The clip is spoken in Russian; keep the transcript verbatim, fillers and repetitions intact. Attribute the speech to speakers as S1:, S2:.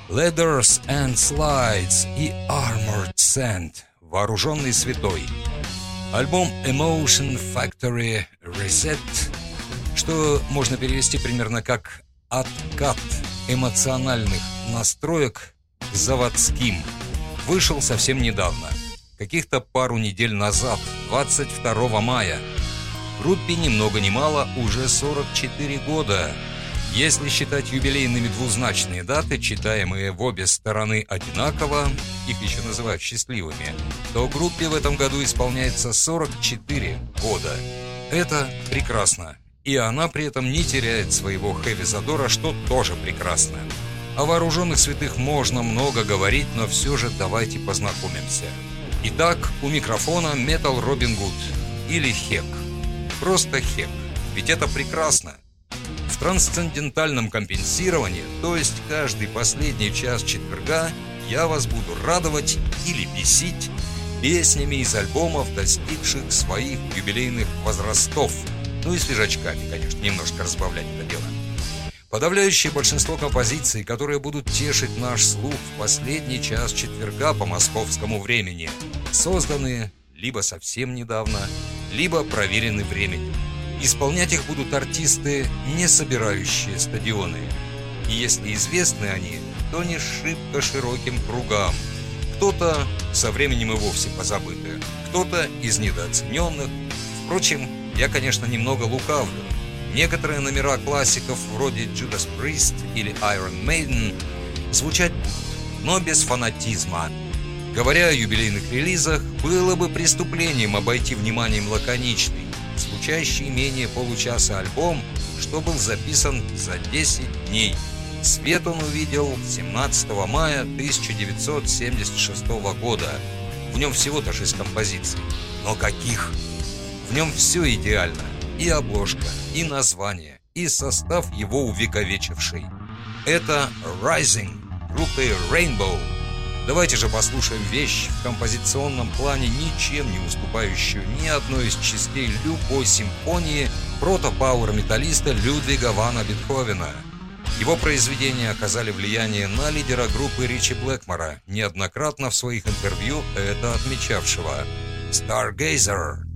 S1: Ladders and Slides и Armored Saint, вооруженный святой. Альбом Emotion Factory Reset, что можно перевести примерно как «откат эмоциональных настроек к заводским», вышел совсем недавно, каких-то пару недель назад, двадцать второго мая. Группе ни много ни мало уже сорок четыре года. Если считать юбилейными двузначные даты, читаемые в обе стороны одинаково, их еще называют счастливыми, то группе в этом году исполняется сорок четыре года. Это прекрасно. И она при этом не теряет своего хэви-задора, что тоже прекрасно. О вооруженных святых можно много говорить, но все же давайте познакомимся. Итак, у микрофона Metal Robin Good или Хек. Просто Хек, ведь это прекрасно. В трансцендентальном компенсировании, то есть каждый последний час четверга, я вас буду радовать или бесить песнями из альбомов, достигших своих юбилейных возрастов. Ну и свежачками, конечно, немножко разбавлять это дело. Подавляющее большинство композиций, которые будут тешить наш слух в последний час четверга по московскому времени, созданы либо совсем недавно, либо проверены временем. Исполнять их будут артисты, не собирающие стадионы. И если известны они, то не шибко широким кругам. Кто-то со временем и вовсе позабытый, кто-то из недооцененных. Впрочем, я, конечно, немного лукавлю. Некоторые номера классиков вроде Judas Priest или Iron Maiden звучать будут, но без фанатизма. Говоря о юбилейных релизах, было бы преступлением обойти вниманием лаконичный, звучащий менее получаса альбом, что был записан за десять дней. Свет он увидел семнадцатого мая тысяча девятьсот семьдесят шестого года. В нем всего-то шесть композиций. Но каких? В нем все идеально. И обложка, и название, и состав его увековечивший. Это Rising группы Rainbow. Давайте же послушаем вещь в композиционном плане, ничем не уступающую ни одной из частей любой симфонии прото-пауэр-металлиста Людвига вана Бетховена. Его произведения оказали влияние на лидера группы Ричи Блэкмора, неоднократно в своих интервью это отмечавшего. Stargazer.